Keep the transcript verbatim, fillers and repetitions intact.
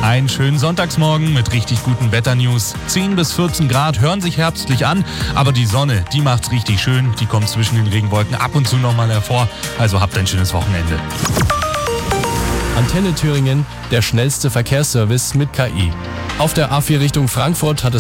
Einen schönen Sonntagsmorgen mit richtig guten Wetternews. zehn bis vierzehn Grad hören sich herbstlich an, aber die Sonne, die macht's richtig schön. Die kommt zwischen den Regenwolken ab und zu nochmal hervor. Also habt ein schönes Wochenende. Antenne Thüringen, der schnellste Verkehrsservice mit K I. Auf der A vier Richtung Frankfurt hat es